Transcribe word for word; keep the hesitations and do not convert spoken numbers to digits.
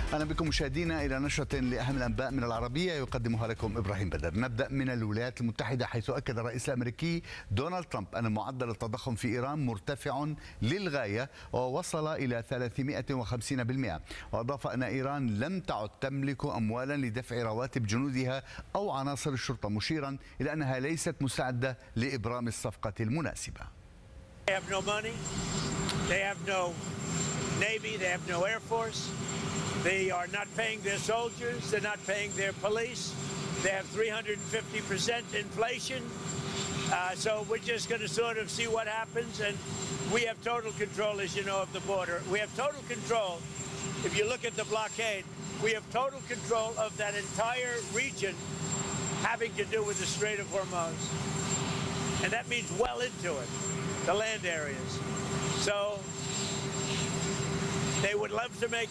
أهلا بكم مشاهدينا إلى نشرة لأهم الأنباء من العربية يقدمها لكم إبراهيم بدر. نبدأ من الولايات المتحدة، حيث أكد الرئيس الأمريكي دونالد ترامب أن معدل التضخم في إيران مرتفع للغاية ووصل إلى ثلاثمائة وخمسين بالمئة، وأضاف أن إيران لم تعد تملك أموالا لدفع رواتب جنودها أو عناصر الشرطة، مشيرا إلى أنها ليست مستعدة لإبرام الصفقة المناسبة. They have no money, they have no Navy, they have no Air Force, they are not paying their soldiers, they're not paying their police, they have three hundred fifty percent inflation, uh, so we're just going to sort of see what happens, and we have total control, as you know, of the border. We have total control. If you look at the blockade, we have total control of that entire region having to do with the Strait of Hormuz, and that means well into it, the land areas. So they would love to make